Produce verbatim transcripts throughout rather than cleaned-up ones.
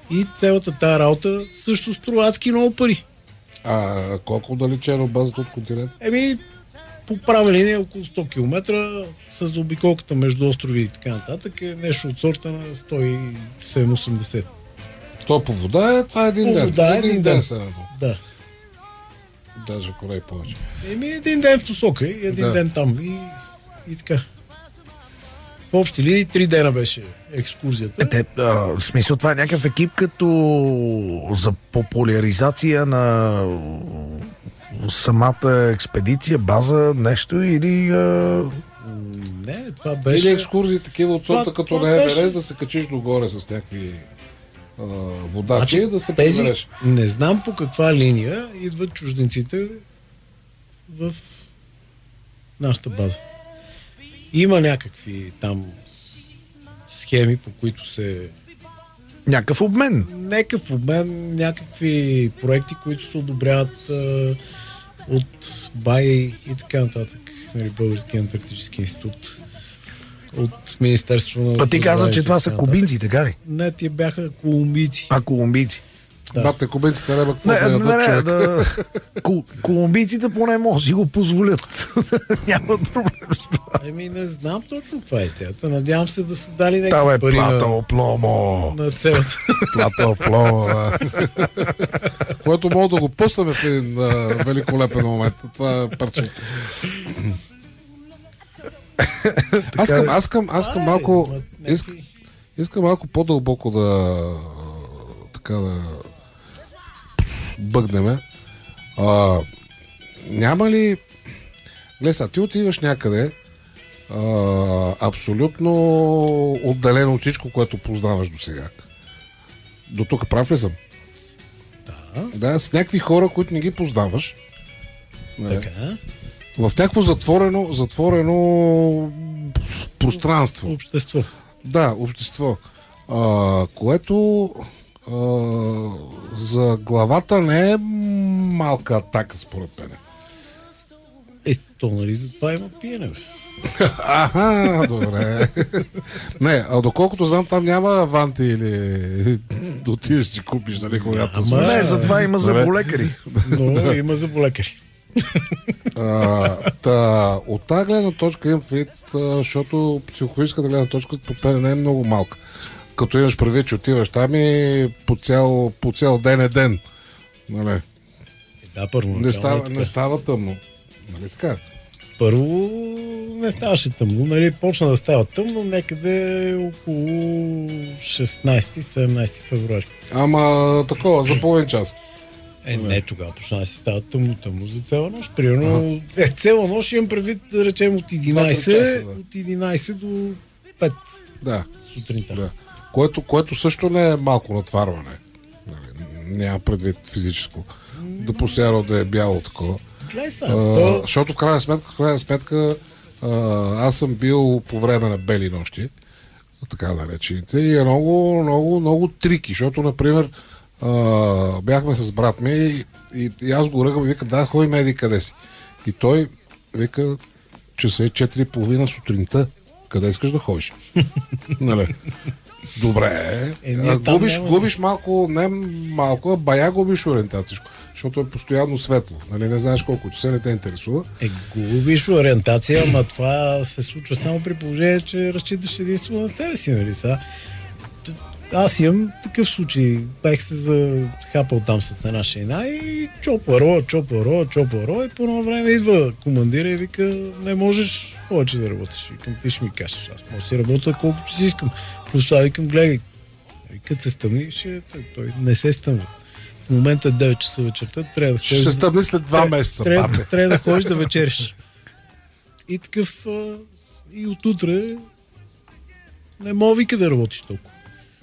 И цялата тази работа също струва адски много пари. А колко далечено базата от континента? Еми, по права линия около сто километра с заобиколката между острови и така нататък е нещо от сорта на сто и седемдесет-осемдесет. То по вода е, това е един по ден. Вода е един, един ден. ден да. Даже корей повече. Еми един ден в посока и един да. ден там и, и така. В общи ли три дена беше екскурзията. Те, а, в смисъл това е някакъв екип като за популяризация на самата експедиция, база, нещо или... А... Не, това беше... Или екскурзии такива от сорта, като това на Еверест, беше... да се качиш догоре с някакви а, водачи, значи, да се тези... прибереш. Не знам по каква линия идват чужденците в нашата база. Има някакви там схеми, по които се... Някакъв обмен. Някакъв обмен, някакви проекти, които се одобряват а, от БАИ и така нататък. Нали, Българския антарктически институт. От Министерството на... А ти каза, че това са кубинци, така ли? Не, те бяха колумбийци. А, колумбийци. Да. Бате, кубинците няма какво не, да ядат не, човек. Да, кол, колумбийците поне може да си го позволят. Няма проблем с това. Еми, не знам точно каква е теята. Надявам се да са дали някакви Това е пари плато пломо. на, на целата. Плато пломо, да. Което мога да го пуснем в един uh, великолепен момент. Това е парче. Аз искам, аз искам, аз искам малко искам, искам малко по-дълбоко да така да бъгнеме. А, няма ли... Гледай сега, ти отиваш някъде а, абсолютно отделено от всичко, което познаваш до сега. До тук прав ли съм? Да. Да, с някакви хора, които не ги познаваш. Така. В някакво затворено, затворено пространство. Общество. Да, общество. А, което а, за главата не е малка атака, според мен. Е, то нали за това има пиене, бе. Аха, добре. Не, а доколкото знам, там няма аванти или да отидеш си купиш, нали, когато Ама... Не, за това има заболекари. Но има заболекари. А, та, от тази гледна точка имам предвид, защото психологическата гледна точка по мен не е много малка. Като имаш предвид, че отиваш там и по цял, по цял ден е ден. Нали? Е, да, първо. Не става, не става тъмно. Нали така? Първо не ставаше тъмно. Нали, почна да става тъмно някъде около шестнайсети-седемнайсети февруари. Ама такова, за половин час. Е, не, тогава почна да си става тъмно, тъмно за цяла нощ. Примерно, е, цяла нощ имам предвид, да речем, от единайсет, часа, да. От единайсет до пет да. сутринта. Да. Което, което също не е малко натварване. Няма предвид физическо. Mm-hmm. Да постоянно да е бяло такова. Са, а, то... Защото в крайна сметка, в крайна сметка а, аз съм бил по време на бели нощи, така да речените, и е много, много, много трики, защото, например, а, бяхме с брат ми и, и, и аз го ръгам и викам, да, ходи меди къде си. И той вика, че са е четири и половина сутринта. Къде искаш да ходиш? Нали? Добре. Е, а, губиш, няма... губиш малко, не малко, а бая губиш ориентация, защото е постоянно светло. Нали? Не знаеш колко часа, не те интересува. Е, губиш ориентация, ама това се случва само при положение, че разчиташ единствено на себе си. Нали? Са, аз имам такъв случай. Бех се захапал там с една шейна и чопаро, чопаро, чопаро и по едно време идва командира и вика, не можеш повече да работиш. Викам, ти ще ми кажеш, аз мога да си работя колкото си искам. Плюс това викам, гледай, като се стъмни, ще, той не се стъмва. В момента е девет часа вечерта, трябва да ходиш... Ще се стъмни след два месеца, трябва, трябва да ходиш да вечериш. И такъв, и отутре не мога вика да работиш толкова.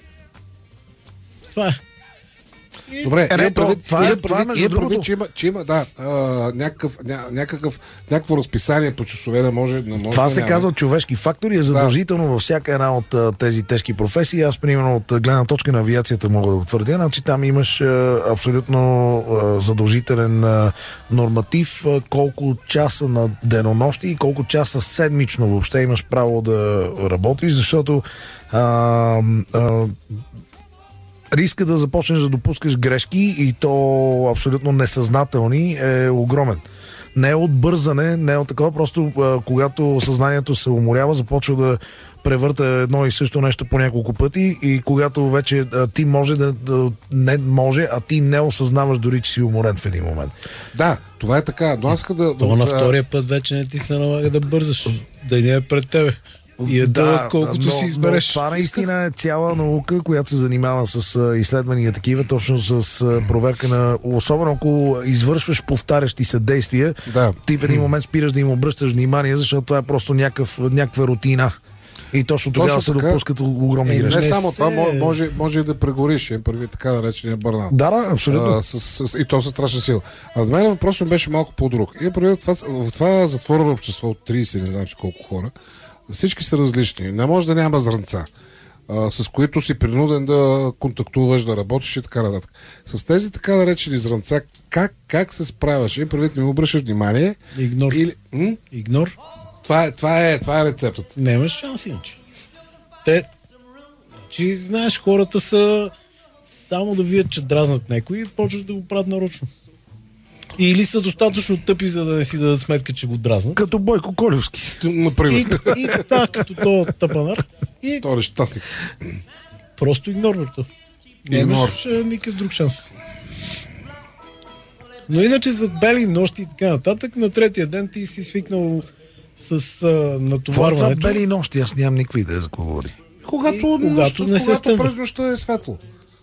Това е. И... Добре, е, не, то, предвид, това е, предвид, това е между предвид, другото. Че има, че има да, а, някакъв, ня, някакъв, някакво разписание по часове да може... Не може това да се няма. казва човешки фактор и е задължително да. Във всяка една от а, тези тежки професии. Аз, примерно, от гледна точка на авиацията мога да го твърдя, значи там имаш а, абсолютно а, задължителен а, норматив, а, колко часа на денонощи и колко часа седмично въобще имаш право да работиш, защото а, а, риска да започнеш да допускаш грешки и то абсолютно несъзнателни е огромен. Не е от бързане, не е от такова, просто а, когато съзнанието се уморява, започва да превърта едно и също нещо по няколко пъти и когато вече а, ти може да, да не може, а ти не осъзнаваш дори, че си уморен в един момент. Да, това е така, но аз иска да... Това да, на втория път вече не ти се налага да бързаш. Да не е пред тебе. И е да, колкото но, си избереш. Но това наистина е цяла наука, която се занимава с а, изследвания такива, точно с а, проверка на... Особено ако извършваш повтарящи се действия, да. Ти в един момент спираш да им обръщаш внимание, защото това е просто някакъв, някаква рутина. И точно тогава точно се така, допускат огромни е, грешки. Не само това, може, може и да прегориш, е първи така наречения бърнаут. Да, да, абсолютно. А, с, с, и то със страшна сила. А за мен въпросът беше малко по-друг. И първи това, в това затворено общество от трийсет, не знам си колко хора, всички са различни. Не може да няма зранца, а, с които си принуден да контактуваш, да работиш и така нататък. С тези така наречени зранца, как, как се справяш? И първи не му обръщаш внимание. Игнор. Или, м? Игнор. Това е, това е, това е рецептата. Нямаш шанс иначе. Те, че знаеш, хората са само да видят, че дразнат някой и почват да го правят нарочно. Или са достатъчно тъпи, за да не си дадат сметка, че го дразнат. Като Бойко Колевски. Например. И, и да, като то тъпанар. И то е щастник. Просто игнорват. Нямаш никакъв друг шанс. Но иначе за бели нощи и така нататък, на третия ден ти си свикнал с а, натоварването. Това бели нощи, аз нямам никаква идея за какво говори. Когато, и, когато нощта, не се когато стъмва. през нощта е светло.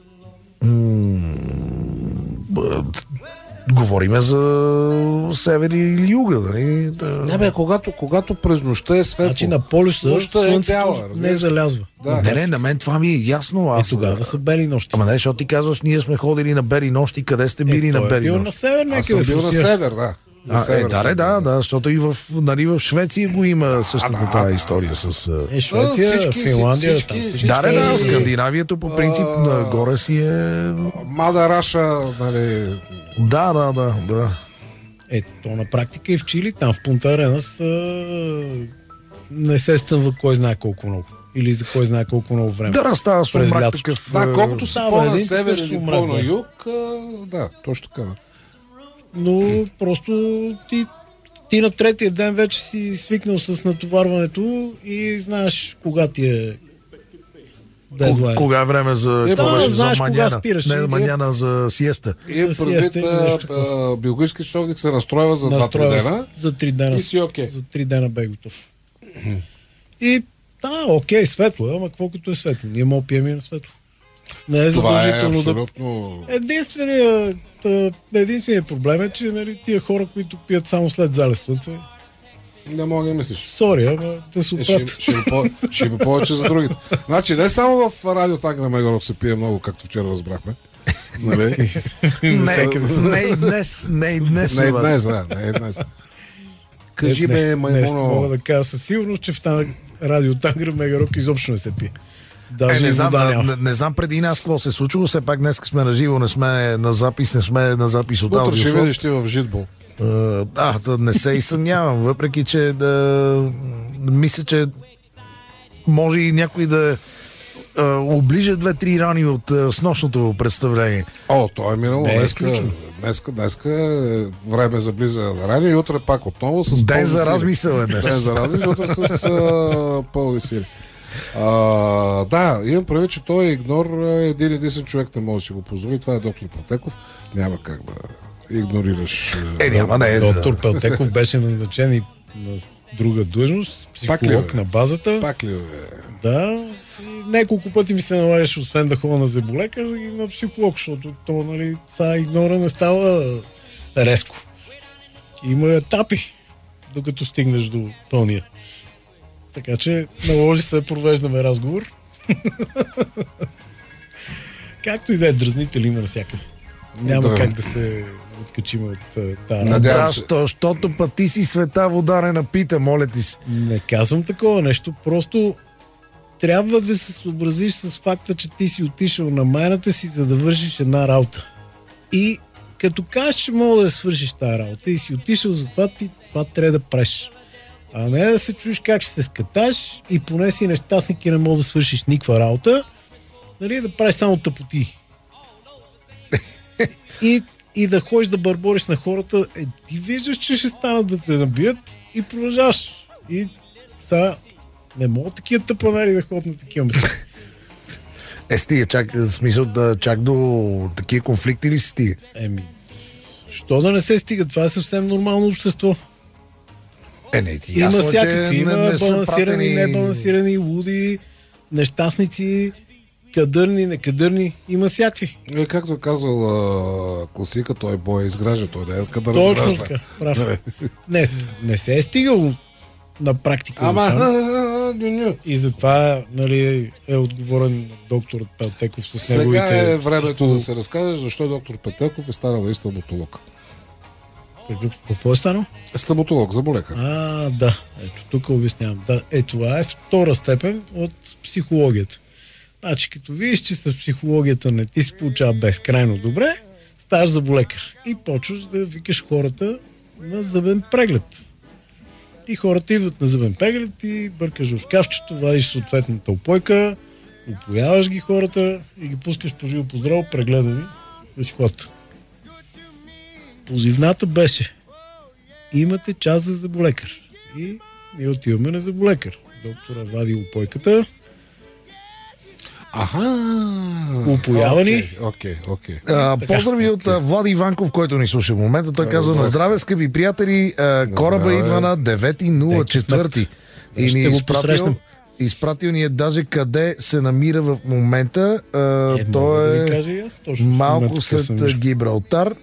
Говориме за север или юга, нали? Да. Не бе, когато, когато през нощта е светло. Значи на полюса нощта слънцето е дяла, не залязва. Да. Не, не, на мен това ми е ясно. Аз... И тогава са бели нощи. Ама не, защото ти казваш, ние сме ходили на бели нощи, къде сте били е, на бели бил нощи? на север, Аз съм бил на север, да. А, север, е, да, север, да, да, защото и в, нали, в Швеция го има същата да, тази да, история да. с... Е, Швеция, всички, Финландия, всички, там всички, Да, да, да, и- Скандинавието по принцип А, нагоре си е... Мада Раша, нали... Да, да, да, да. Е, то на практика и в Чили, там в Пунта Аренас не се стъмва кой знае колко много. Или за кой знае колко много време. Да, да, става През сумрак лятото. такъв... Да, е, колкото си става по-на един север такъв или сумрак, по-на да. юг, а, да, точно така. Да. Но просто ти, ти на третия ден вече си свикнал с натоварването и знаеш кога ти е дедлайн. Кога е време за... Е, това да, беше знаеш за кога маняна. спираш. Не, И- маняна за сиеста. И е За предвид, сиеста или нещо такова. биологически часовник се настройва за два-три Настроя дена. за три дена. и си окей. За три дена бе готов. И да, окей, светло е, ама какво като е светло? Ние мога пием и на светло. Не е Това е задължително да... абсолютно... Единственият, та, единственият проблем е, че нали, тия хора, които пият само след залез слънце, Не мога да мислиш. сори, ама да се Е, Ще, оправят. ще, има по- ще има повече за другите. Значи не само в радио Тагна Мегоров се пие много, както вчера разбрахме. Нали? Не, не и днес, не и днес. Не е обаче. днес, да, не е днес. Кажи бе, Днес мога маймуно. да кажа със сигурност, че в тази радио Тангра Мегарок изобщо не се пие. Даже Е, не, и знам, вода не, няма. не, не знам преди нас какво се е случило, все пак днес сме на живо, не сме на запис, не сме на запис от Утре ще аудио. видиш ти в Житбол. Да, да, не се и съмнявам, въпреки че да мисля, че може и някой да а, оближа две-три рани от а, снощното представление. О, то е минало. Не е Днеска, изключено. днеска, днеска е време за близа рани и утре пак отново с Ден пълни за сили. размисъл е днес. Ден за размисъл, утре с а, пълни сили. А, да, имам прави, че той игнор е един единствен човек не може да си го позволи. Това е доктор Патеков. Няма как да игнорираш. Е, няма, не е. Доктор Пелтеков беше назначен и на друга длъжност, Пак ли, психолог бе? на базата. Пак ли е? Да. И няколко пъти ми се налагаше, освен да ходя на зъболекар, и на психолог, защото то, нали, са игнора не става резко. Има етапи, докато стигнеш до пълния. Така че наложи се да провеждаме разговор. Както и да е, дразнители има навсякъде. Няма Да. как да се откачим от тази Надявам работа. Да, се. що, щото път ти си света вода не напита, моля ти се. Не казвам такова нещо, просто трябва да се съобразиш с факта, че ти си отишъл на майната си, за да вършиш една работа. И като кажеш, че мога да я свършиш тази работа и си отишъл за това, ти това трябва да правиш. А не да се чуеш как ще се скаташ и поне си нещастник и не мога да свършиш никаква работа, нали, да правиш само тъпоти. И, и да ходиш да бърбориш на хората, е, ти виждаш, че ще станат да те набият и продължаваш. И сега не могат такива тъпанари да ходят на такива места. Е, стига, чак, в смисъл да чак до такива конфликти ли си стига? Еми, що да не се стига? Това е съвсем нормално общество. Е, не, ти Има ясно, всякакви, че има не, не са балансирани, пратени... небалансирани, луди, нещастници, кадърни, некадърни, има всякакви. Е, както е казал а, класика, той бой изгражда, той да е къде да Точно разгражда. така, прав. Не, не се е стигало на практика. Ама, до там. ню, ню. И затова, нали, е отговорен докторът Пелтеков с Сега неговите... е времето да се разкаже защо доктор Петеков е станал и стоматолог. Какъв- Какво е станал? Стоматолог, заболекар. А, да. Ето, тук обяснявам. Да, е, това е втора степен от психологията. Значи, като видиш, че с психологията не ти се получава безкрайно добре, ставаш заболекар. И почваш да викаш хората на зъбен преглед. И хората идват на зъбен преглед и бъркаш в шкафчето, вадиш съответната опойка, опояваш ги хората и ги пускаш по живо по здраво, прегледани да си ходят. Позивната беше: имате час за заболекар. И ние отиваме на заболекар. Доктора вади опойката, Аха. опоявани. Окей, окей, окей. А, поздрави от а, Влади Иванков, който ни слуша в момента. Той казва: на здраве, скъпи приятели, а, кораба здраве. идва на девети нула четвърти. И Ще ни е го изпратил, посрещнем. изпратил ни е даже къде се намира в момента. А, Е, мога той да е ви кажа и аз точно в малко момента къде се след намира. Гибралтар.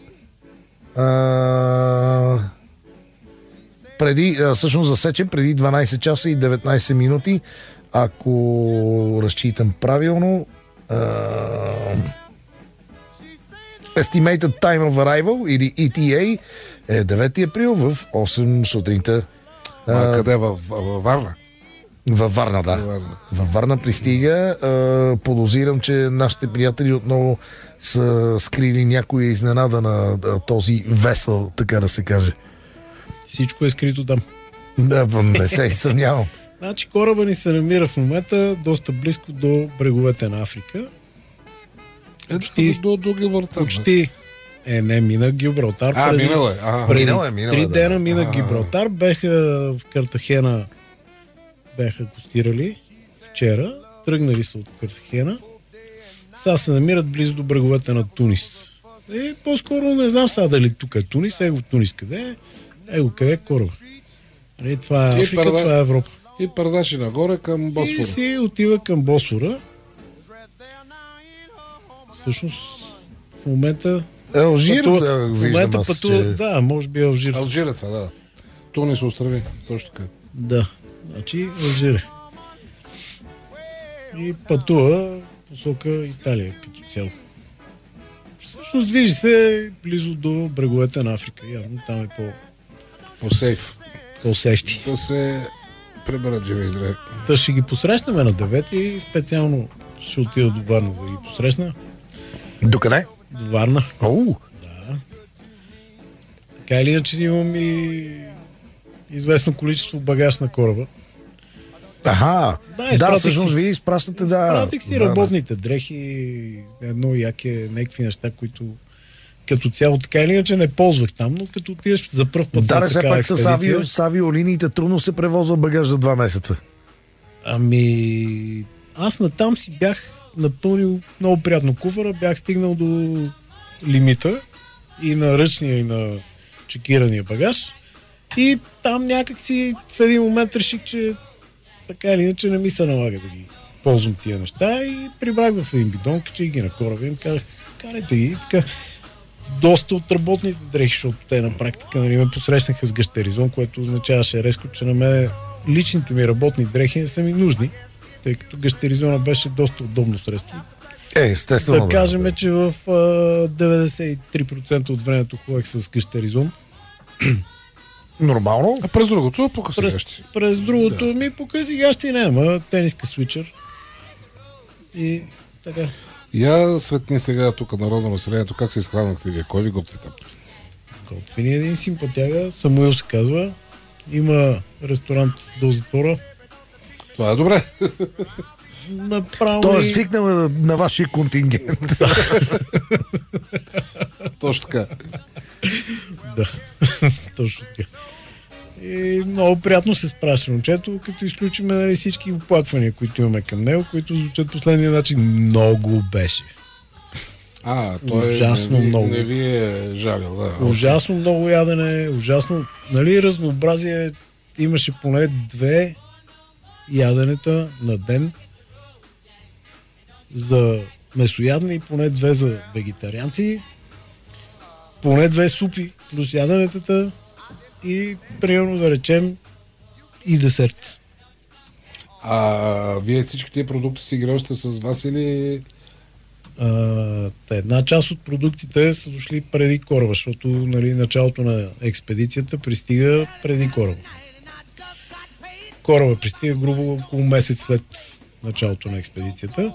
А, преди, а, всъщност засечен преди дванайсет часа и деветнайсет минути, ако разчитам правилно. А, Estimated Time of Arrival или И Ти Ей е девети април в осем сутринта. А, А, къде? Във, във Варна? във Варна, да. Във Варна. Във Варна пристига. А, подозирам, че нашите приятели отново са скрили някоя изненада на да, този весел, така да се каже. Всичко е скрито там. Да, не се и съмнявам. Значи кораба ни се намира в момента доста близко до бреговете на Африка. Почти. До, до Гибралтар. Почти. Е, не, мина Гибралтар. А, преди- минало е. А, преди Минало е, минало е, три да. дена мина А. Гибралтар. Беха в Картахена, беха гостирали вчера. Тръгнали са от Картахена. Сега се намират близо до бреговете на Тунис. Е, по-скоро не знам сега дали тук е Тунис. Его Тунис къде е? Его къде е кораба? Е, това е И Африка, първа- това е Европа. и пардаши нагоре към И Босфора. си отива към Босфора. Всъщност, в момента... Алжир, пътува- да, в виждам момента аз, пътува, че... да, може би Алжир. Алжир е това, да. Тунис острови, точно така. Да, значи Алжир е. И пътува посока Италия като цяло. Всъщност движи се близо до бреговете на Африка. Явно там е по, По-сейф. по-сещи. Да се преберат живе и здраве. Та ще ги посрещнем на девети и специално ще отида до Варна да ги посрещна. Докъде? До Варна. Оу! Да. Така или иначе имам и известно количество багаж на кораба. Аха! Да, Да, изпратих всъщност си- вие изпращате, да. Пратих си да, работните дрехи, едно яке, някакви неща, които като цяло така или иначе не ползвах там, но като отидеш за пръв път Да, на да, все такава пак с, експедиция, авио, с авиолиниите трудно се превозва багаж за два месеца. Ами, аз натам си бях напълнил много приятно куфара, бях стигнал до лимита и на ръчния, и на чекирания багаж. И там някак си в един момент реших, че така или иначе не ми се налага да ги ползвам тия неща и прибрах в един бидон, че ги на кораба и им казах, карайте ги. И така, доста от работните дрехи, защото те на практика нали, ме посрещнаха с гъщеризон, което означаваше резко, че на мен личните ми работни дрехи не са ми нужни, тъй като гъщеризона беше доста удобно средство. Е, естествено. Да кажем, че в а, деветдесет и три процента от времето ходех с гъщеризон. Нормално. А през другото, пока сега През, ще. през другото да. ми пока сега ще няма тениска свичър. И така. Я светни сега тук народно населението, как се изхранахте вие? Кой ви готви там? Готвини един симпатяга, Самуил се казва. Има ресторант до затвора. Това е добре. Направо Той е и- свикнал на, на вашия контингент. Точно така. Да, точно така. И много приятно се спрашва момчето, като изключим, нали, всички оплаквания, които имаме към него, които звучат последния начин. Много беше. А, той ужасно не, много. Не ви е жалил, да. Ужасно много ядене, ужасно, нали, разнообразие. Имаше поне две яденета на ден за месоядни и поне две за вегетарианци. Поне две супи плюс яденетата и примерно да речем и десерт. А вие всички тези продукти си ги ръщате с вас или... А, една част от продуктите са дошли преди кораба, защото, нали, началото на експедицията пристига преди кораба. Кораба пристига грубо около месец след началото на експедицията.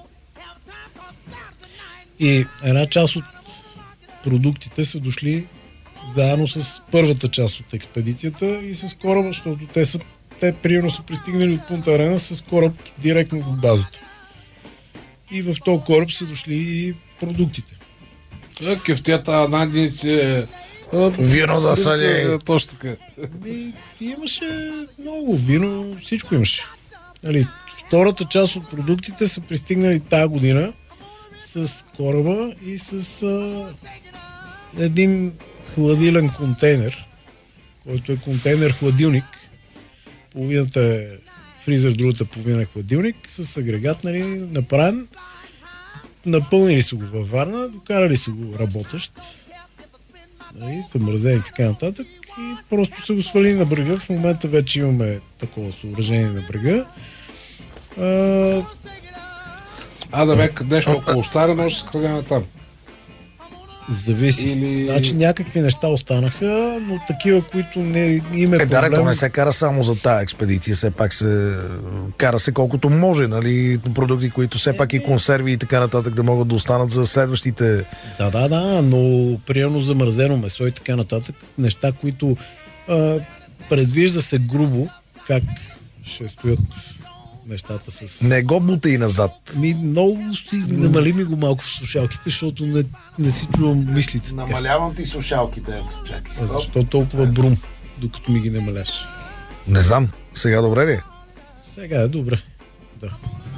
И една част от продуктите са дошли заедно с първата част от експедицията и с кораба, защото те са, те примерно са пристигнали от Пунта Арена с кораб директно от базата. И в този кораб са дошли и продуктите. Кефтията, надници... Вино да са ли? Точно така. И, имаше много вино, всичко имаше. Нали, втората част от продуктите са пристигнали тази година с кораба и с а, един хладилен контейнер, който е контейнер хладилник. Половината е фризер, другата половина е хладилник, с агрегат, нали, направен. Напълнили са го във Варна, докарали са го работещ, нали, замразени и така нататък, и просто са го свали на брега. В момента вече имаме такова съоръжение на брега. А, а да бе, нещо около стара, може да се съхранява там. Зависи. Или... Значи някакви неща останаха, но такива, които не има Е, да, проблем... то не се кара само за тая експедиция, все пак се кара се колкото може, нали, продукти, които все пак и консерви и така нататък да могат да останат за следващите... Да, да, да, но приемно замразено месо и така нататък, неща, които а, предвижда се грубо как ще стоят нещата с... Не го бута и назад. Ми, много си намали ми го малко в слушалките, защото не, не си чувам мислите. Така. Намалявам ти слушалките, ето, чакай. А защо толкова брум, докато ми ги намаляш? Не знам, сега добре ли е? Сега е добре, да.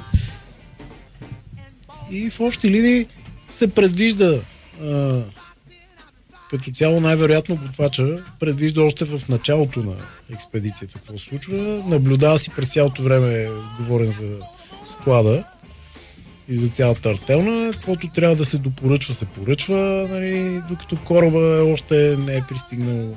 И в общи линии се предвижда а, като цяло най-вероятно готвача предвижда още в началото на експедицията какво се случва. Наблюдава си през цялото време, говорен за склада и за цялата артелна. Каквото трябва да се допоръчва, се поръчва, нали, докато кораба още не е пристигнал.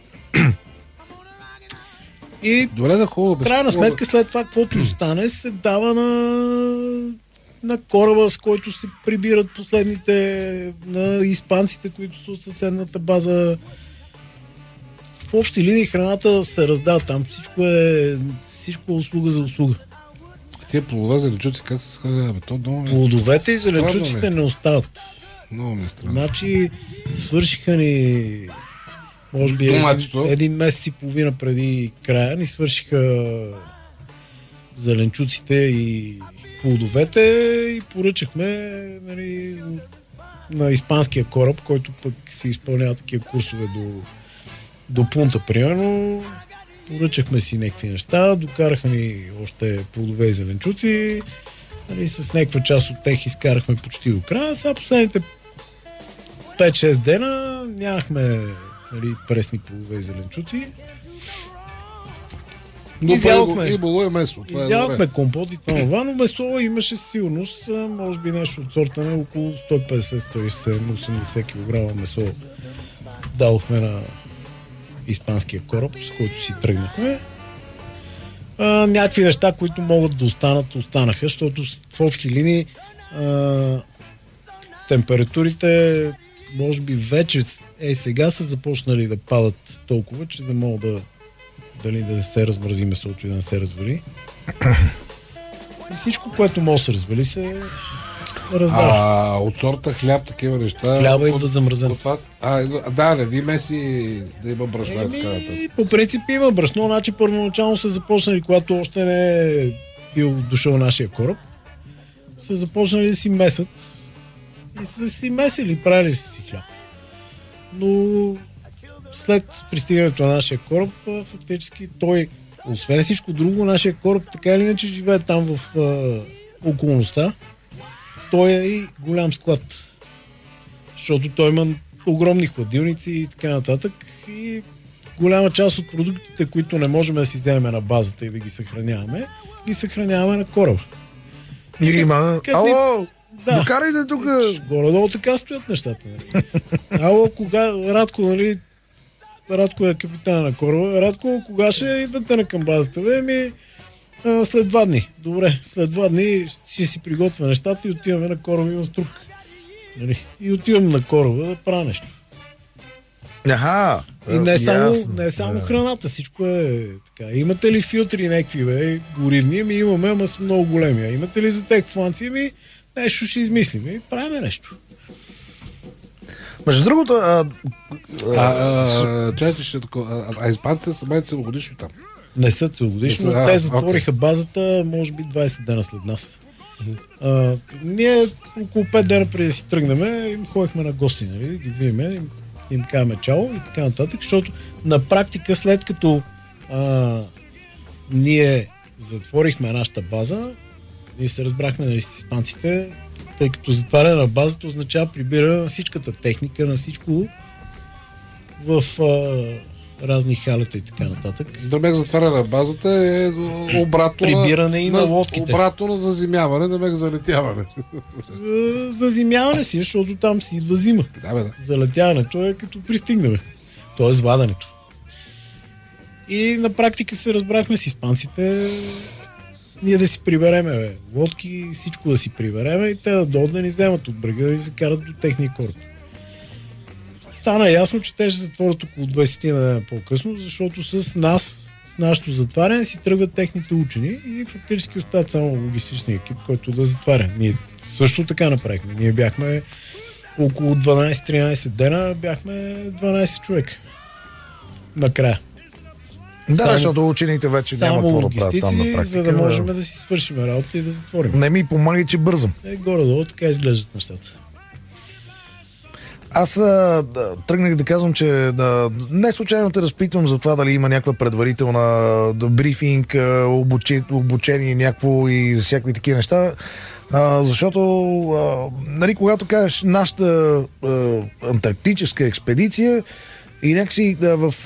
И добре, да хубаво. в крайна сметка след това, каквото остане, се дава на, на кораба, с който се прибират последните, на испанците, които са от съседната база. В общи линии храната се раздава там. Всичко е, всичко е услуга за услуга. Тия плодове, зеленчуци, как се съхраняват? Плодовете и зеленчуците не остават. Много ми е странно. Значи свършиха ни може би един, един месец и половина преди края ни свършиха зеленчуците и плодовете и поръчахме, нали, на испанския кораб, който пък си изпълнява такива курсове до, до Пунта, примерно. Поръчахме си някакви неща, докараха ни още плодове и зеленчуци, нали, с някаква част от тях изкарахме почти до края. Сега последните пет-шест дена нямахме, нали, пресни плодове и зеленчуци. Изядохме, и было е месо. Изядохме компот и това, това, но месо имаше сигурност, може би нещо от сорта на около сто и петдесет, сто и седемдесет килограма месо дадохме на испанския кораб, с който си тръгнахме. А, някакви неща, които могат да останат, останаха, защото в общи линии а, температурите може би вече е сега са започнали да падат толкова, че да могат да дали да се размрази месото и да не се развали. И всичко, което може да се развали, се раздава. А от сорта хляб, такива неща... Хляба идва замразен. А, да, не ви меси да има брашно и така нататък. По принцип има брашно, значи първоначално са започнали, когато още не е бил дошъл нашия кораб, са започнали да си месят и са си месили, правили си хляб. но след пристигането на нашия кораб, фактически той, освен всичко друго, нашия кораб така или иначе живее там в а, околността. Той е и голям склад, защото той има огромни хладилници и така нататък, и голяма част от продуктите, които не можем да си вземем на базата и да ги съхраняваме, ги съхраняваме на кораба. И има... Как, Ало! да. Докарайте тук! Горе-долу така стоят нещата. Нали? Ало, кога... Радко, нали... Радко е капитана на кораба. Радко, кога ще идвате на към базата? Бе, ми... А, след два дни. Добре, след два дни ще си приготвя нещата и отиваме на кораба, има струк. Нали? И отивам на кораба да правя нещо. Аха! И не е само, ясно, не е само да. храната, всичко е така. Имате ли филтри някакви, бе, горивни? Ми имаме, ама са много големи. А имате ли за тек фланци? Ми нещо ще измислим и правим нещо. Между другото... А, А, а, чайте, ще такова. А, а испанците са май целогодишно там. Не са целогодишно, Не са, те а, затвориха окей. базата, може би двайсет дена след нас. А, ние около пет дена преди да си тръгнем, им ходихме на гости, нали, ги видиме, им, им казваме чао и така нататък, защото на практика след като а, ние затворихме нашата база, ние се разбрахме, нали, с испанците, тъй като затваряне на базата означава прибира на всичката техника, на всичко в а, разни халета и така нататък. Дърбек затваря на базата е обратно Прибиране и на лодките. Обратно на заземяване, дърбек залетяване. За- Заземяване си, защото там си идва зима. Да, бе, да. Залетяването е като пристигнем. То е звадането. И на практика се разбрахме с испанците ние да си прибереме бе, лодки, всичко да си прибереме и те да дойдат да ни вземат от брега и се карат до техния кораб. Стана ясно, че те ще затворят около двайсет дена по-късно, защото с нас, с нашето затваряне си тръгват техните учени и фактически остават само логистичния екип, който да затваря. Ние също така направихме. Ние бяхме около дванайсет-тринайсет дена, бяхме дванайсет човека. Накрая. Да, Само- защото учените вече няма Само какво да правят там на логистици, практика. за да можем да си свършим работа и да затворим. Не ми помага, че бързам. Е, горе-долу така изглеждат нещата. Аз а, да, тръгнах да казвам, че да, не случайно те разпитвам за това дали има някаква предварителна да, брифинг, а, обучи, обучение някакво и всякакви такива неща. А, защото, а, нали, когато кажеш нашата а, антарктическа експедиция и някакси да, в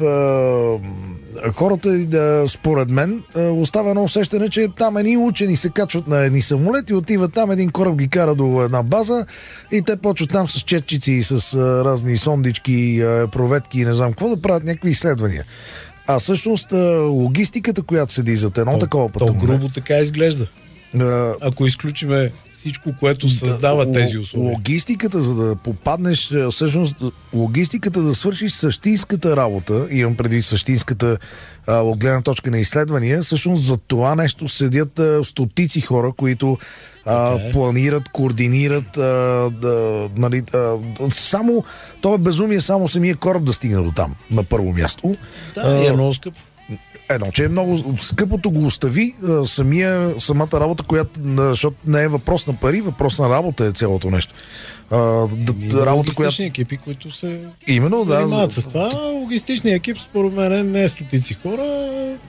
а, хората, да, според мен, а, остава едно усещане, че там едни учени се качват на едни самолети, отиват там, един кораб ги кара до една база и те почват там с четчици и с а, разни сондички, а, проветки и не знам какво да правят някакви изследвания. А всъщност а, логистиката, която седи зад едно такова То пътуване. грубо така изглежда. а, Ако изключиме всичко, което създава Да, тези л- условия. Логистиката, за да попаднеш, е, всъщност, логистиката да свършиш същинската работа, имам предвид същинската а, от гледна точка на изследвания, всъщност за това нещо седят а, стотици хора, които а, Така е. планират, координират, а, да, нали, а, само, това е безумие, само самия кораб да стигне до там, на първо място. Да, и е много скъпо. Едно, че е много скъпото го остави, а, самия, самата работа, която, а, защото не е въпрос на пари, въпрос на работа е цялото нещо. А, да, Ами, да, работа, която... логистични екипи, които се Именно, да. занимават за- с това. Логистичният екип, според мен, не е стотици хора.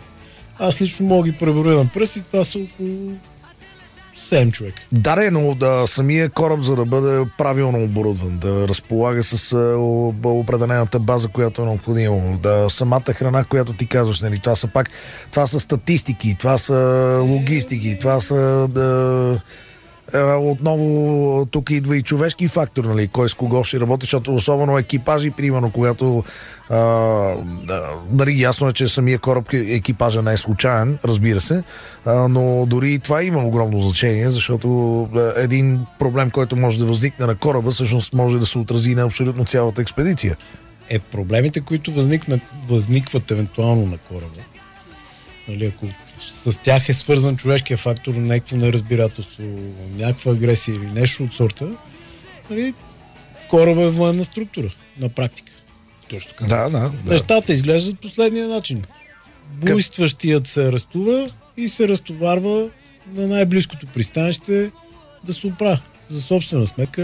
Аз лично мога да ги преброя на пръсти. Това са около седем човека. Да, не, но да, самия кораб, за да бъде правилно оборудван, да разполага с а, о- определената база, която е необходима, да самата храна, която ти казваш, нали, това са пак, това са статистики, това са логистики, това са да, е, отново тук идва и човешки фактор, нали, кой с кого ще работи, защото особено екипажи, примерно, когато а, да, нали, ясно е, че самия кораб, екипажа не е случайен, разбира се, а, но дори и това има огромно значение, защото а, един проблем, който може да възникне на кораба, всъщност може да се отрази на абсолютно цялата експедиция. Е, проблемите, които възникнат, възникват евентуално на кораба, нали, ако с тях е свързан човешкия фактор, някакво неразбирателство, някаква агресия или нещо от сорта, нали, кораба е военна структура, на практика. Точно така. Да, да. да. Нещата изглеждат последния начин. Буйстващият се арестува и се разтоварва на най-близкото пристанище да се оправя за собствена сметка.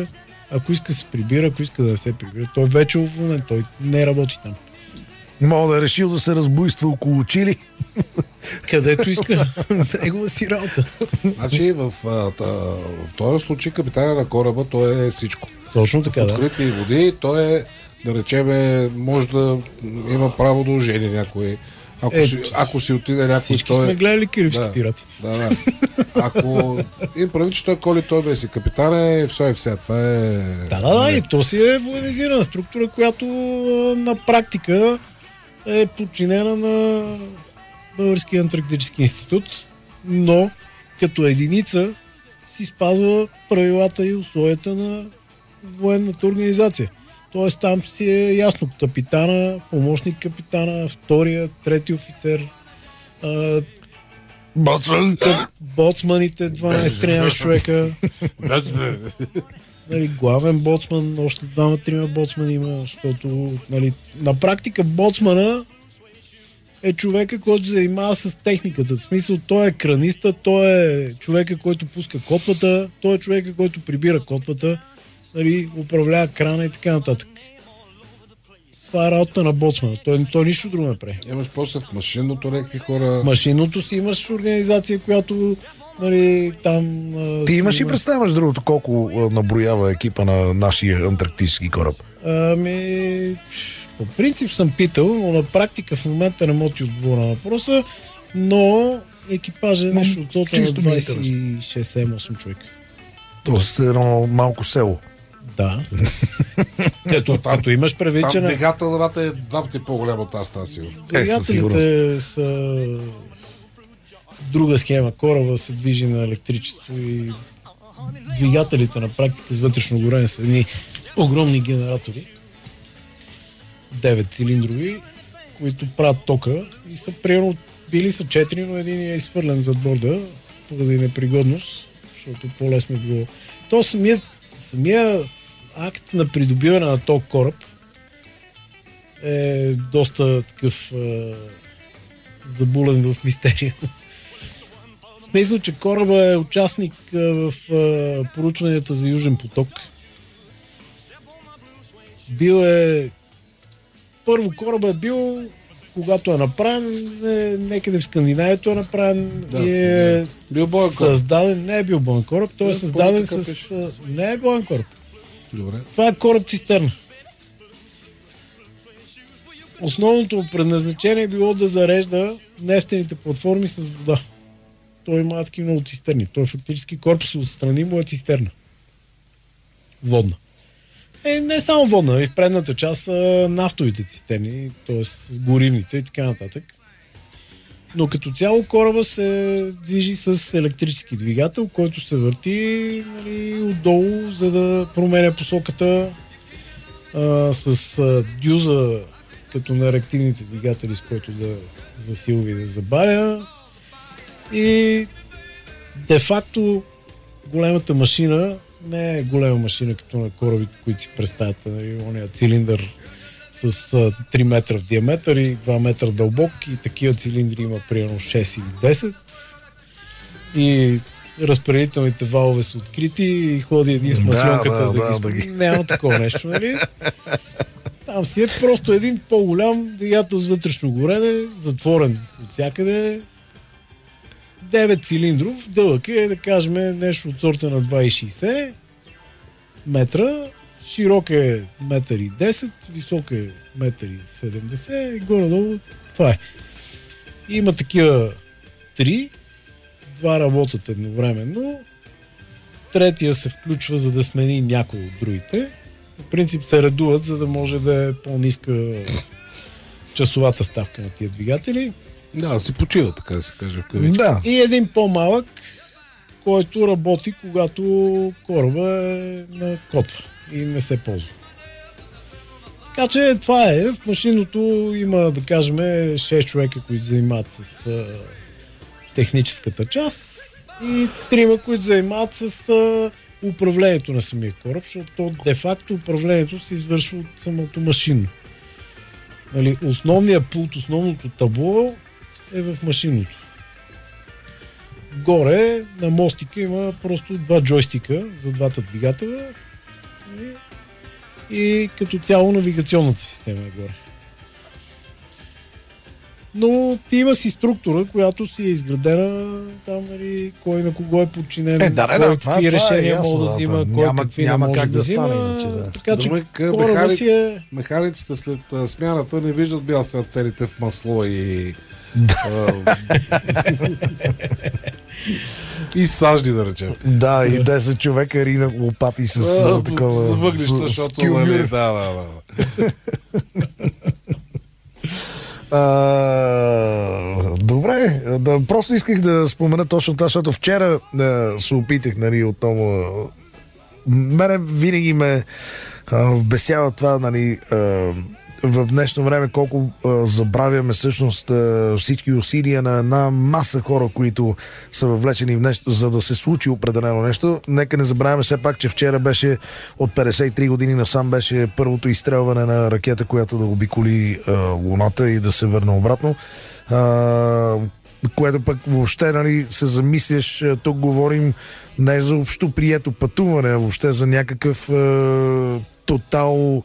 Ако иска да се прибира, ако иска да не се прибира, той вече е уволнен, той не работи там. Мога да е решил да се разбойства около Чили. Където иска. Негова си работа. Значи в, а, та, в този случай капитана на кораба той е всичко. Точно така, в да. открити води той е, да речеме, може да има право да ожени някой. Ако, Е, си, ако си отиде някой, всички той... сме гледали Карибски да, пирати. Да, да. Ако им прави, че той коли, той бе си капитан, е все и все. Това е... Да, да, да, и то си е военизирана структура, която а, на практика е подчинена на Българския антарктически институт, но като единица си спазва правилата и условията на военната организация. Тоест там си е ясно капитана, помощник капитана, втория, трети офицер, а, Боцман! боцманите, дванайсет-тринайсет човека, нали, главен боцман, още двама-трима боцмани има, защото нали, на практика боцмана е човека, който се занимава с техниката. В смисъл, той е краниста, той е човека, който пуска котвата, той е човека, който прибира котвата, нали, управлява крана и така нататък. Това е работа на боцмана. Той, той нищо друго не прави. Имаш после в машинното някакви хора... Машинното си имаш организация, която нали, там... Ти имаш има... и представа, между другото, колко а, наброява екипа на нашия антарктически кораб? Ами... По принцип съм питал, но на практика в момента не мога ти отговоря на въпроса, но екипажа е нещо от сота на двайсет и шест осем човека. Тоест едно малко село. Да. като, като имаш предвид, че Там на... двигателната е два пъти по-голяма от тази, тази сигурно. Двигателите са друга схема. Кораба се движи на електричество и двигателите на практика с вътрешно горене са едни огромни генератори. девет цилиндрови, които правят тока и са примерно били са четири, но един е изхвърлен зад борда поради непригодност, защото по-лесно е било. То самия, самия акт на придобиване на този кораб е доста такъв е, забулен в мистерия. В смисъл, че кораба е участник е, в е, поручванията за Южен поток. Бил е първо кораба е бил, когато е направен, е, някъде в Скандинавието е направен Да, и е бил боен кораб. създаден, не е бил боен кораб, той е Да, създаден по-така с... пише. а, Не е боен кораб. Добре. Това е кораб-цистерна. Основното му предназначение е било да зарежда нефтените платформи с вода. Той има адски много цистерни. Той фактически корпус отстрани му е цистерна. Водна. Е, не само водна, и в предната част са нафтовите цистерни, т.е. с горивните и така нататък. Но като цяло кораба се движи с електрически двигател, който се върти нали, отдолу, за да променя посоката а, с а, дюза, като на реактивните двигатели, с който да засилва и да забавя. И де-факто големата машина не е голема машина, като на корабите, които си представят. Ония цилиндър с а, три метра в диаметър и два метра дълбок и такива цилиндри има примерно шест или десет. И разпределителните валове са открити и ходи един с маслонката да, да, да, да, да ги... ги... Няма такова нещо, нали? Там си е просто един по-голям двигател с вътрешно горене, затворен от всякъде. девет цилиндров, дълъг е, да кажем, нещо от сорта на два и шейсет метра, широк е метър и десет, висок е метър и седемдесет и горе-долу това е. Има такива три, два работят едновременно, третия се включва, за да смени някой от другите. В принцип се редуват, за да може да е по-ниска часовата ставка на тия двигатели. Да, да си почива, така да се каже в кавички. Да. И един по-малък, който работи, когато кораба е на котва и не се ползва. Така че това е. В машиното има, да кажем, шест човека, които занимават с а, техническата част и трима, които занимават с а, управлението на самия кораб, защото де-факто управлението се извършва от самото машинно. Нали, основният пулт, основното табло е в машинното. Горе на мостика има просто два джойстика за двата двигателя И, и като цяло навигационната система е горе. Но има си структура, която си е изградена там, нали, кой на кого е подчинен, е, да, кой да, какви това, това решения е ясно, може да взима, да, кой няма, какви няма не може как да, да взима. стане иначе, да. Така че Думай, кораба механик, си е... Механиците след а, смяната не виждат бял свят целите в масло и... и сажди, да речем. Да, и десет човека рина лопати с а, такова... С въглища, защото... Нали, да, да, да. А, добре, да, просто исках да спомена точно това, защото вчера а, се опитах, нали, отново. Мене винаги ме а, вбесява това, нали, а, в днешно време колко а, забравяме всъщност а, всички усилия на една маса хора, които са въвлечени в нещо, за да се случи определено нещо. Нека не забравяме все пак, че вчера беше от петдесет и три години насам беше първото изстрелване на ракета, която да обиколи а, Луната и да се върне обратно. А, което пък въобще, нали, се замисляш, тук говорим не за общо прието пътуване, а въобще за някакъв а, тотал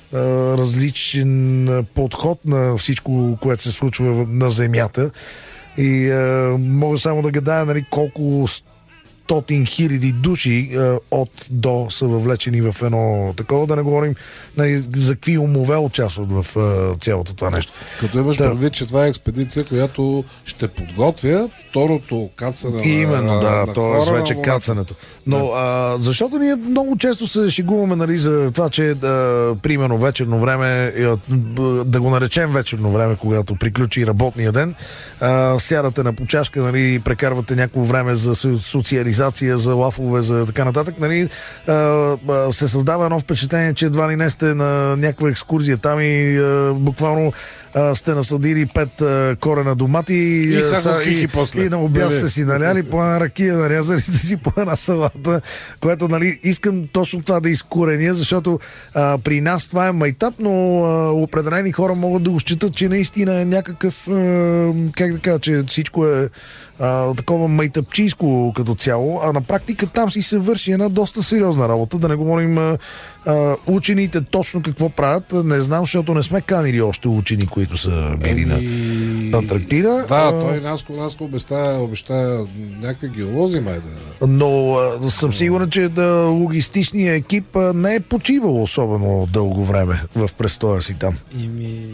различен подход на всичко, което се случва на Земята. И а, мога само да гадая, нали, колко стотин хиляди души а, от до са въвлечени в едно такова, да не говорим, нали, за какви умове участват в а, цялото това нещо. Като имаш да. предвид, че това е експедиция, която ще подготвя второто кацане на Именно, да, на то е вече на кацането. Но да. а, защото ние много често се шегуваме, нали, за това, че а, примерно вечерно време, да го наречем вечерно време, когато приключи работния ден, а, сядате на почашка, нали, прекарвате някакво време за социализация, за лафове, за така нататък, нали, а, а, се създава едно впечатление, че едва ли не сте на някаква екскурзия там и а, буквално а, сте насадили пет а, корена домати и, а, са, и, и, и на обяд сте си наляли по една ракия, нарязали сте си по една салата, което, нали, искам точно това да изкореня, защото а, при нас това е майтап, но а, определени хора могат да го считат, че наистина е някакъв а, как да кажа, че всичко е а, такова майтапчийско като цяло, а на практика там си се върши една доста сериозна работа, да не говорим а, а, учените точно какво правят, не знам, защото не сме канили още учени, които са били Еми... на Антарктида. Да, а, той Наско, Наско обеща, обеща някакви геолози, май да... Но а, съм сигурен, че да, логистичният екип а, не е почивал особено дълго време в престоя си там. И ми...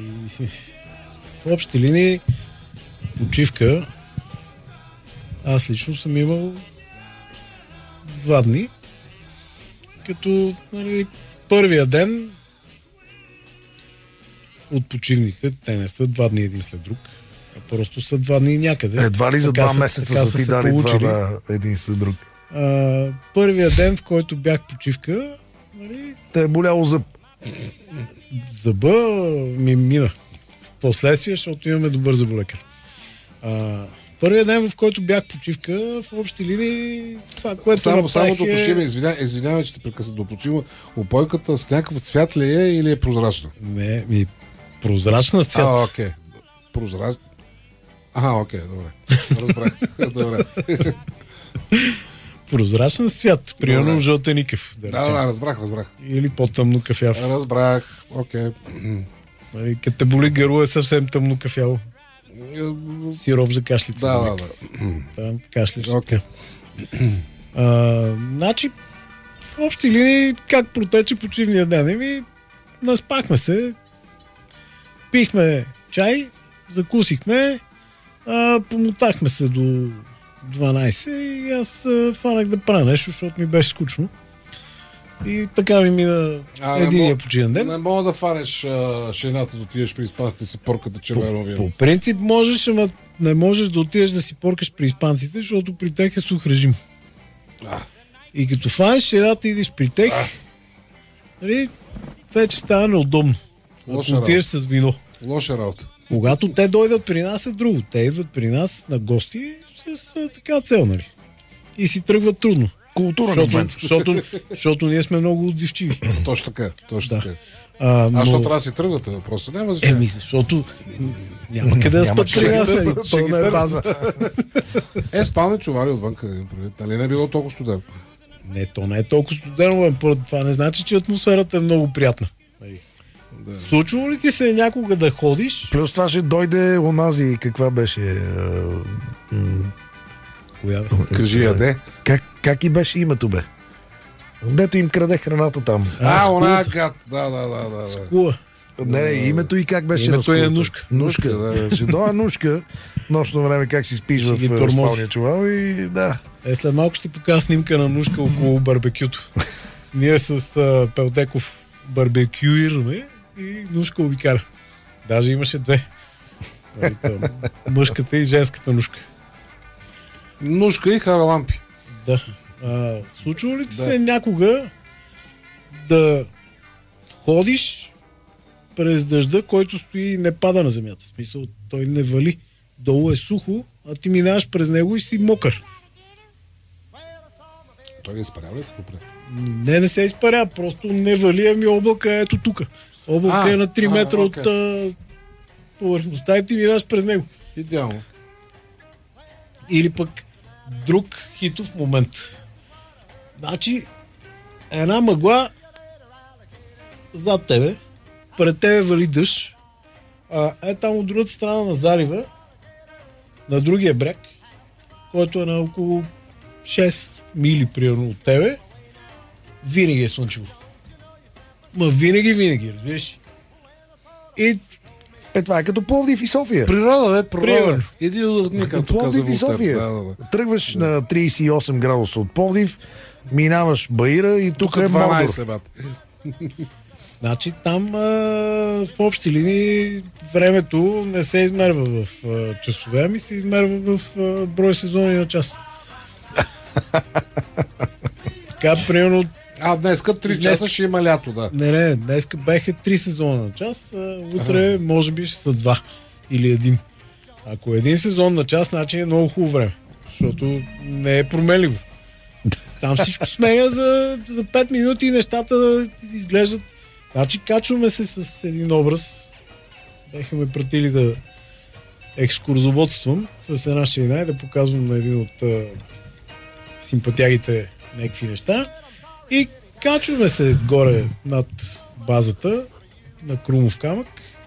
В общи линии почивка аз лично съм имал два дни, като, нали, първия ден от почивните, те не са два дни един след друг, а просто са два дни някъде. Едва ли за така два са, месеца са ти дали два, да, един след друг. А, първия ден, в който бях почивка, нали, те е боляло зъб. зъба ми мина. Последствие, защото имаме добър зъболекар. А, първият ден, в който бях почивка, в общи линии, това, което само, направих само е... да уточним, извинявай, извинявай, че те прекъсна да уточним. Опойката с някакъв цвят ли е или е прозрачна? Не, ми прозрачна с цвят. А, окей. Прозрачна. Ага, окей, добре. Разбрах. Добре. Прозрачна с цвят. Примерно Добре. жълтеникъв. Да, Да, да, разбрах, разбрах. Или по-тъмно кафяв. Разбрах, окей. Нали, като те боли гърло е съвсем тъмно кафяво. Сироп за кашлица. Да, нали? да, да. Там кашляш. Окей. А, значи, в общи линии, как протече почивния ден? Еми, наспахме се, пихме чай, закусихме, а, помотахме се до дванайсет и аз а, фанах да правя нещо, защото ми беше скучно. И така ми мина единия почивен ден. Не мога да фанеш а, шената да отидеш при испанците си порката червено По, вино. по принцип можеш, ама не можеш да отидеш да си поркаш при испанците, защото при тях е сух режим. А. И като фанеш шената и идеш при тях, нали, вече става неудобно. Лоша Ако отидеш с вино. Лоша работа. Когато те дойдат при нас е друго. Те идват при нас на гости с а, така цел, нали. И си тръгват трудно. Културен Защото, момент. защото, защото ние сме много отзивчиви. Точно така, точно Да. така. А, но... А що трябва да си тръгвате? Въпроса няма значение. Еми, защото няма къде да Няма спят че при ги нас. търсят, нали. ще ги Пълна е търсят. база. Е, спалне чували отвън, къде предвид. Нали не е било толкова студено? Не, то не е толкова студено, бе. Това не значи, че атмосферата е много приятна. Да. Случва ли ти се някога да ходиш? Плюс това ще дойде онази, каква беше... А, м- Коя бе? Кажи я, де. Как, как и беше името, бе? Дето им краде храната там. А, а она гад. Да, да, да, да. Скула. Не, не, името и как беше. Името е Нушка. Нушка, да. Ще дойде Нушка. Нощно време как си спиш в спалния чувал и да. Е, след малко ще ти покажа снимка на Нушка около барбекюто. Ние с а, Пелтеков барбекюираме и Нушка обикаля. Даже имаше две. Мъжката и женската Нушка. Нушка и Харалампи. Да. А, случва ли ти да. се някога да ходиш през дъжда, който стои и не пада на земята? В смисъл, той не вали. Долу е сухо, а ти минаваш през него и си мокър. Той не изпарява ли се попре? Не, не се изпаря, просто не вали, ами облака е ето тук. Облака а, е на три метра а, okay. от а, повърхността и ти минаваш през него. Идеално. Или пък друг хитов момент. Значи, една мъгла зад тебе, пред тебе вали дъжд, а е там от другата страна на залива, на другия бряг, който е на около шест мили примерно от тебе, винаги е слънчево. Ма винаги, винаги, разбираш? И е, това е като Пловдив и София. Природа, е, природа. Иди от като Пловдив и София. Да, да, да. Тръгваш да. на трийсет и осем градуса от Пловдив, минаваш Баира и тук, тук е Мордор. Значи там а, в общи линии времето не се измерва в а, часове, ами се измерва в а, брой сезони на час. Така, примерно... А, днеска три часа ще има лято, да. Не, не, днеска беха три сезона на час, а утре ага. може би ще са два или един. Ако е един сезон на час, значи е много хубаво време, защото не е променливо. Там всичко сменя за, за пет минути и нещата изглеждат. Значи качваме се с един образ. Беха ме пратили да екскурзоводствам с една шейна и да показвам на един от а, симпатягите някакви неща. И качваме се горе над базата на Крумов камък.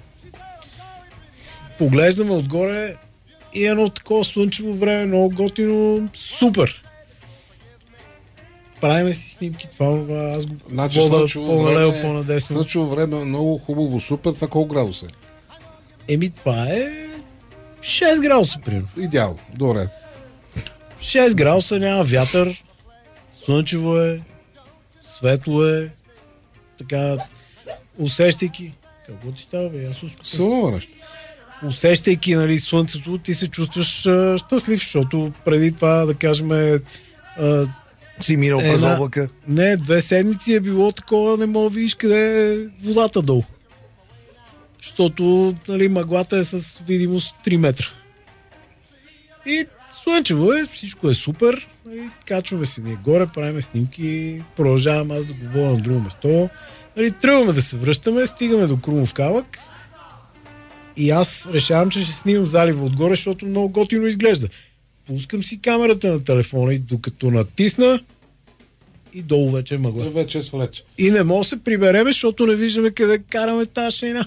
Поглеждаме отгоре и едно такова слънчево време, много готино, супер. Правиме си снимки, това аз го значи, вода по-налево, по-надесно. Слънчево време много хубаво, супер, това колко градуса е? Еми това е шест градуса, примерно. Идеално, добре. шест градуса, няма вятър, слънчево е, светло е, така, усещайки. Какво ти става, бе? Аз успокоя. Усещайки, нали, слънцето, ти се чувстваш а, щастлив, защото преди това, да кажем, а, си минал през облака. Не, две седмици е било такова, не мога да видиш къде е водата долу. Защото, нали, мъглата е с видимост три метра. И слънчево е, всичко е супер. Нали, качваме се ние горе, правим снимки, продължавам аз да го водя на друго место. Нали, тръгваме да се връщаме, стигаме до Крумов камък и аз решавам, че ще снимам залива отгоре, защото много готино изглежда. Пускам си камерата на телефона и докато натисна и долу вече е мъгла. Вече е свалече. И не мога да се прибереме, защото не виждаме къде караме тази шейна.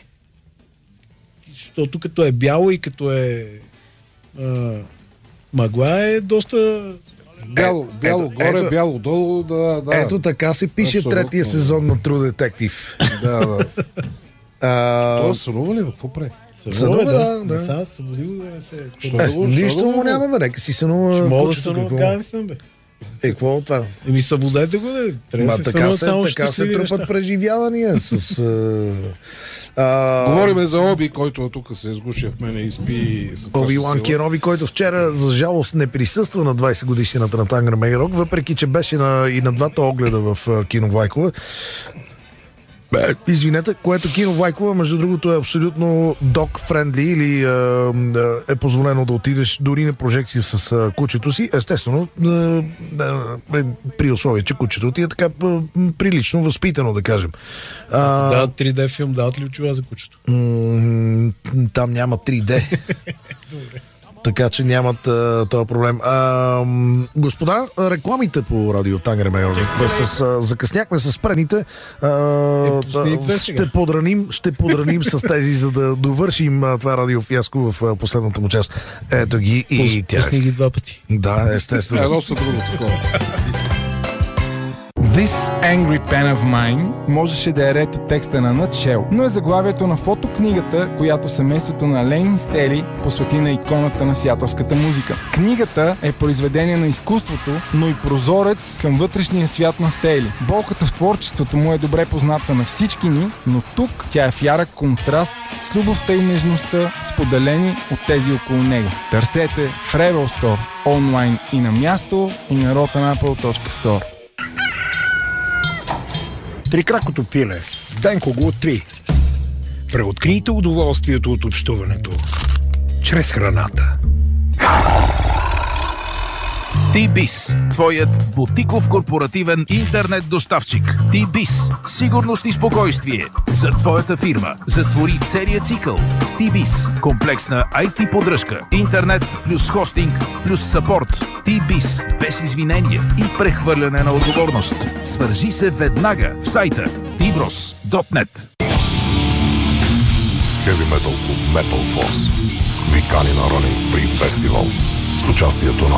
Защото като е бяло и като е а, мъгла е доста... Бяло, бяло ето, горе, ето, бяло долу, да, да. Ето така се пише абсолютно. Третия сезон на True Detective. Да, да. А... Това сънува ли? Какво прави? Сънува, да, да. Сега събудил да не се... Е, нищо му няма, бе, нека си сънува... Ще мога да сънува, как съм, бе. Е, какво от това? Еми събудете го, да. Трябва да се сънуват само щастливи неща. Така се трупат преживявания с... А... Говориме за Оби, който тук се изгуши в мене и спи... Оби-Уан Кеноби, който вчера, за жалост, не присъства на двайсет годишнината на Тангър Мегерок, въпреки че беше на, и на двата огледа в кино Вайкова. Бе, извинете, което кино Вайкова, между другото, е абсолютно dog-friendly или е, е позволено да отидеш дори на прожекция с а, кучето си. Естествено, е, е, при условие, че кучето ти е така прилично възпитано, да кажем. А, да, три Д филм, дават ли очила за кучето? М- там няма три Д. Добре. Така че нямат а, този проблем. А, господа, рекламите по радио Тангер Майор. С, а, закъсняхме с предните. А, е, ще подраним, ще подраним с тези, за да довършим а, това радиофиаско в а, последната му част. Ето ги и тях. Пусни ги два пъти. Да, естествено. Едно са друго такова. This Angry Pen of Mine можеше да е ред от текста на Nutshell, но е заглавието на фотокнигата, която семейството на Лейн Стели посвети на иконата на сиатълската музика. Книгата е произведение на изкуството, но и прозорец към вътрешния свят на Стели. Болката в творчеството му е добре позната на всички ни, но тук тя е в ярък контраст с любовта и нежността, споделени от тези около него. Търсете в Rebel Store, онлайн и на място, и на rotanapple точка store. Трикракото пиле. Денко го три. Преоткрийте удоволствието от общуването чрез храната. T-Biz, твоят бутиков корпоративен интернет доставчик. T-Biz, сигурност и спокойствие за твоята фирма. Затвори целият цикъл с T-Biz. Комплексна ай ти поддръжка, интернет плюс хостинг плюс съпорт. T-Biz, без извинения и прехвърляне на отговорност. Свържи се веднага в сайта ти брос точка нет. Heavy Metal Club Metal Force ви кани на Running Free Festival с участието на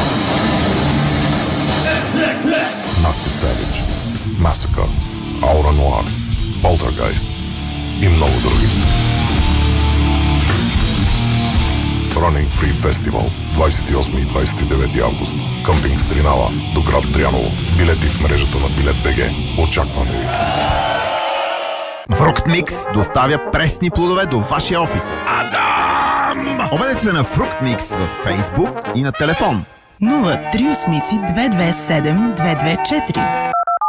Nasty Savage, Massacre, Aura Noir, Poltergeist и много други. Running Free Festival двадесет и осми и двадесет и девети август. Къмпинг Стринава до град Дряново. Билети в мрежата на Билет точка би джи. Очакваме ви! Фрукт Микс доставя пресни плодове до вашия офис. Адам! Обадете се на Фрукт Микс във Facebook и на телефон нула три осем две две седем две две четири.